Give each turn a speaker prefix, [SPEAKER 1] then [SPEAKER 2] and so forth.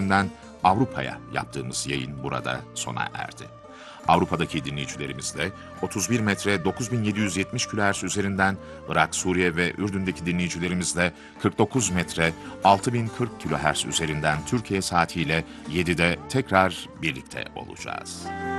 [SPEAKER 1] üzerinden Avrupa'ya yaptığımız yayın burada sona erdi. Avrupa'daki dinleyicilerimizle 31 metre 9770 kHz üzerinden, Irak, Suriye ve Ürdün'deki dinleyicilerimizle 49 metre 6040 kHz üzerinden Türkiye saatiyle 7'de tekrar birlikte olacağız.